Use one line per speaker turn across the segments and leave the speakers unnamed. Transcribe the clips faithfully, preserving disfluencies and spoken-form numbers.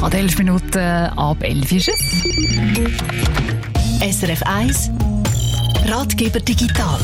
Gerade elf Minuten ab elf ist es.
S R F eins Ratgeber Digital.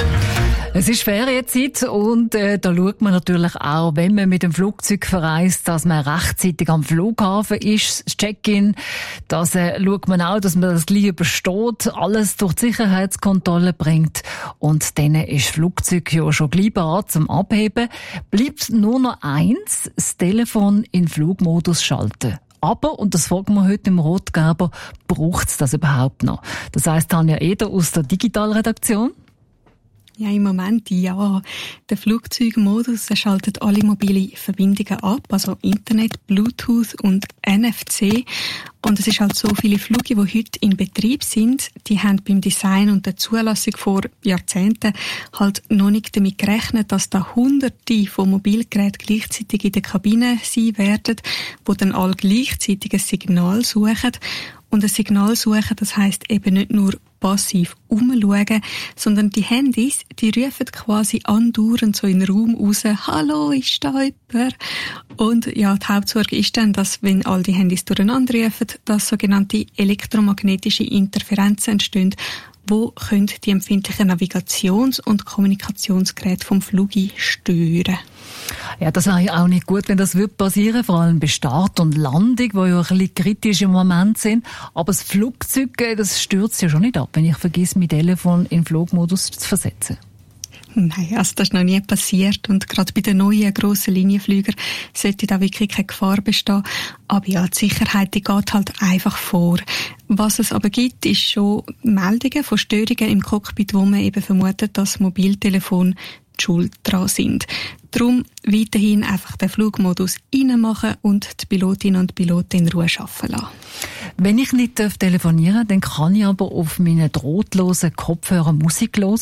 Es ist Ferienzeit und äh, da schaut man natürlich auch, wenn man mit dem Flugzeug verreist, dass man rechtzeitig am Flughafen ist, das Check-in. Das äh, schaut man auch, dass man das gleich übersteht, alles durch die Sicherheitskontrolle bringt und dann ist das Flugzeug ja schon gleich bereit zum Abheben. Bleibt nur noch eins, das Telefon in Flugmodus schalten. Aber, und das fragt man heute im Rotgeber, braucht es das überhaupt noch? Das heisst, Tanja Eder aus der Digitalredaktion.
Ja, im Moment ja. Der Flugzeugmodus schaltet alle mobile Verbindungen ab, also Internet, Bluetooth und N F C. Und es ist halt so, viele Flüge, die heute in Betrieb sind, die haben beim Design und der Zulassung vor Jahrzehnten halt noch nicht damit gerechnet, dass da Hunderte von Mobilgeräten gleichzeitig in der Kabine sein werden, die dann alle gleichzeitig ein Signal suchen. Und ein Signal suchen, das heisst eben nicht nur passiv umschauen, sondern die Handys, die rufen quasi andauernd so in den Raum raus, «Hallo, ist da jemand?» Und ja, die Hauptsorge ist dann, dass, wenn all die Handys durcheinander rufen, dass sogenannte elektromagnetische Interferenzen entstehen, wo können die empfindlichen Navigations- und Kommunikationsgeräte vom Flug stören.
Ja, das wäre ja auch nicht gut, wenn das wird passieren, vor allem bei Start und Landung, wo ja ein bisschen kritisch im Moment sind. Aber das Flugzeug, das stürzt ja schon nicht ab, wenn ich vergesse, mein Telefon in Flugmodus zu versetzen.
Nein, also das ist noch nie passiert und gerade bei den neuen grossen Linienflügern sollte da wirklich keine Gefahr bestehen. Aber ja, die Sicherheit, die geht halt einfach vor. Was es aber gibt, ist schon Meldungen von Störungen im Cockpit, wo man eben vermutet, dass Mobiltelefone die Schuld dran sind. Darum weiterhin einfach den Flugmodus reinmachen und die Pilotinnen und Piloten in Ruhe arbeiten lassen.
Wenn ich nicht telefonieren darf, dann kann ich aber auf meinen drahtlosen Kopfhörer Musik hören.